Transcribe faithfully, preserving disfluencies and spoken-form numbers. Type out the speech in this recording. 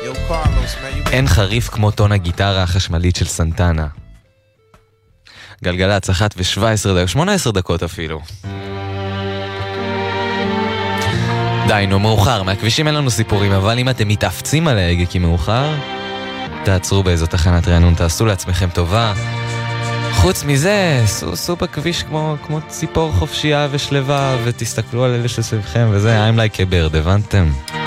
אין חריף כמו טון הגיטרה החשמלית של סנטנה. גלגלצ, אחת ושבע עשרה דקות, שמונה עשרה דקות אפילו. די, נו, מאוחר, מהכבישים אין לנו סיפורים, אבל אם אתם מתאפצים על ההגה כי מאוחר, תעצרו באיזו תחנת רענון, תעשו לעצמכם טובה. חוץ מזה, סעו, סעו בכביש כמו, כמו ציפור חופשייה ושלווה, ותסתכלו על אלה שסביבכם, וזה I'm like a bird, הבנתם?